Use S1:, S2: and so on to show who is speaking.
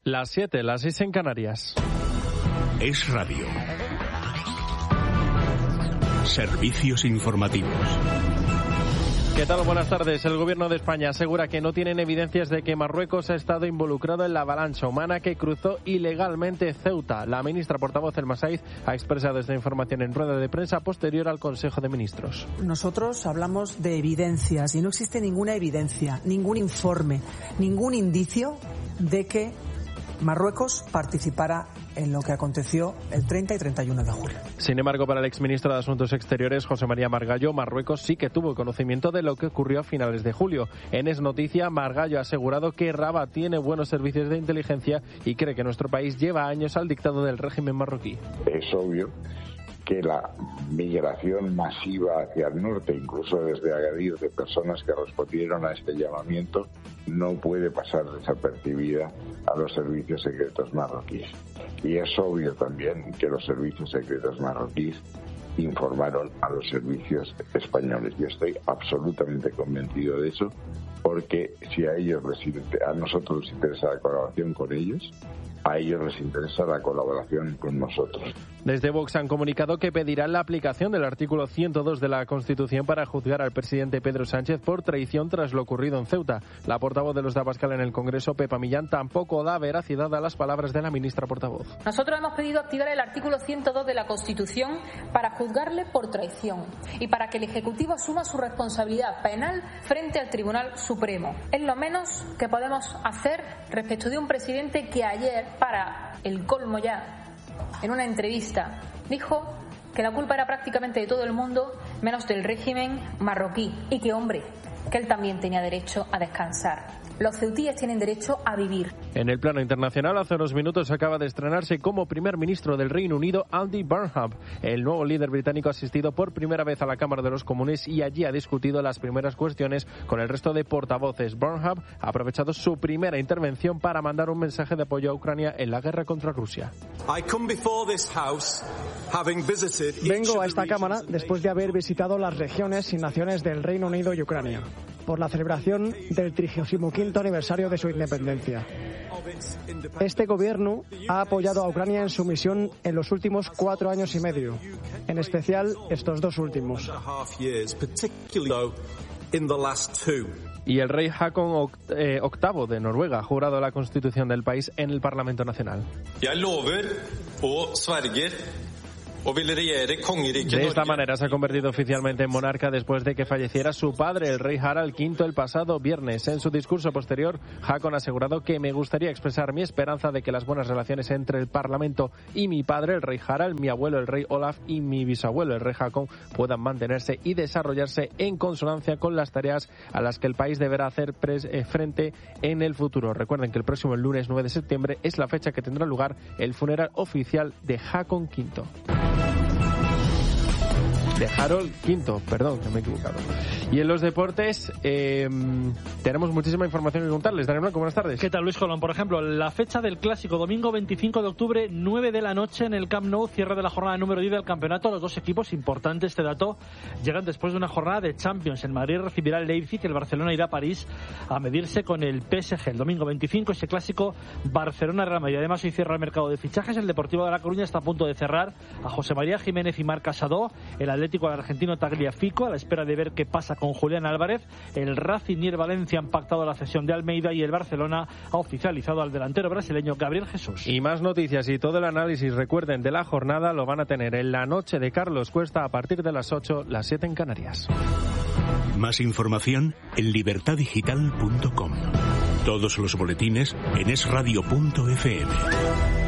S1: Las 7, las 6 en Canarias.
S2: Es Radio. Servicios informativos.
S1: ¿Qué tal? Buenas tardes. El Gobierno de España asegura que no tienen evidencias de que Marruecos ha estado involucrado en la avalancha humana que cruzó ilegalmente Ceuta. La ministra portavoz El Masaid ha expresado esta información en rueda de prensa posterior al Consejo de Ministros.
S3: Nosotros hablamos de evidencias y no existe ninguna evidencia, ningún informe, ningún indicio de que Marruecos participara en lo que aconteció el 30 y 31 de julio.
S1: Sin embargo, para el exministro de Asuntos Exteriores, José María Margallo, Marruecos sí que tuvo conocimiento de lo que ocurrió a finales de julio. En Es Noticia, Margallo ha asegurado que Rabat tiene buenos servicios de inteligencia y cree que nuestro país lleva años al dictado del régimen marroquí.
S4: Es obvio que la migración masiva hacia el norte, incluso desde Agadir, de personas que respondieron a este llamamiento, no puede pasar desapercibida a los servicios secretos marroquíes. Y es obvio también que los servicios secretos marroquíes informaron a los servicios españoles. Yo estoy absolutamente convencido de eso, porque si a nosotros les interesa la colaboración con ellos, a ellos les interesa la colaboración con nosotros.
S1: Desde Vox han comunicado que pedirán la aplicación del artículo 102 de la Constitución para juzgar al presidente Pedro Sánchez por traición tras lo ocurrido en Ceuta. La portavoz de los de Abascal en el Congreso, Pepa Millán, tampoco da veracidad a las palabras de la ministra portavoz.
S5: Nosotros hemos pedido activar el artículo 102 de la Constitución para juzgarle por traición y para que el Ejecutivo asuma su responsabilidad penal frente al Tribunal Supremo. Es lo menos que podemos hacer respecto de un presidente que ayer, para el colmo ya, en una entrevista, dijo que la culpa era prácticamente de todo el mundo menos del régimen marroquí y que, hombre, que él también tenía derecho a descansar. Los ceutíes tienen derecho a vivir.
S1: En el plano internacional, hace unos minutos acaba de estrenarse como primer ministro del Reino Unido Andy Burnham. El nuevo líder británico ha asistido por primera vez a la Cámara de los Comunes y allí ha discutido las primeras cuestiones con el resto de portavoces. Burnham ha aprovechado su primera intervención para mandar un mensaje de apoyo a Ucrania en la guerra contra Rusia.
S6: Vengo a esta Cámara después de haber visitado las regiones y naciones del Reino Unido y Ucrania por la celebración del 35º aniversario de su independencia. Este gobierno ha apoyado a Ucrania en su misión en los últimos 4 años y medio, en especial estos 2 últimos.
S1: Y el rey Haakon VIII de Noruega ha jurado la constitución del país en el Parlamento Nacional. De esta manera se ha convertido oficialmente en monarca después de que falleciera su padre, el rey Harald V, el pasado viernes. En su discurso posterior, Haakon ha asegurado que me gustaría expresar mi esperanza de que las buenas relaciones entre el Parlamento y mi padre, el rey Harald, mi abuelo, el rey Olaf, y mi bisabuelo, el rey Haakon, puedan mantenerse y desarrollarse en consonancia con las tareas a las que el país deberá hacer frente en el futuro. Recuerden que el próximo lunes 9 de septiembre es la fecha que tendrá lugar el funeral oficial de Haakon V. De Harold V, perdón, que me he equivocado. Y en los deportes tenemos muchísima información que contarles. Daniel Blanco, buenas tardes.
S7: ¿Qué tal, Luis Colón? Por ejemplo, la fecha del Clásico, domingo 25 de octubre, 9 de la noche en el Camp Nou, cierre de la jornada número 10 del campeonato. Los dos equipos, importante este dato, llegan después de una jornada de Champions. El Madrid recibirá el Leipzig, el Barcelona irá a París a medirse con el PSG. El domingo 25, ese Clásico Barcelona-Real Madrid. Además, hoy cierra el mercado de fichajes. El Deportivo de La Coruña está a punto de cerrar a José María Jiménez y Marc Casado. El Atlético al argentino Tagliafico, a la espera de ver qué pasa con Julián Álvarez. El Racing y el Valencia han pactado la cesión de Almeida y el Barcelona ha oficializado al delantero brasileño Gabriel Jesús.
S1: Y más noticias y todo el análisis, recuerden, de la jornada lo van a tener en la noche de Carlos Cuesta a partir de las 8, las 7 en Canarias.
S2: Más información en libertadigital.com. Todos los boletines en esradio.fm.